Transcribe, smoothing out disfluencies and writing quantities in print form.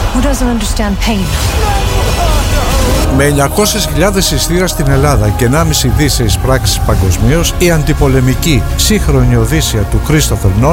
Who doesn't understand pain? Με 900.000 εισιτήρια στην Ελλάδα και 1,5 δις σε εισπράξεις παγκοσμίως, η αντιπολεμική σύγχρονη Οδύσσεια του Christopher Nolan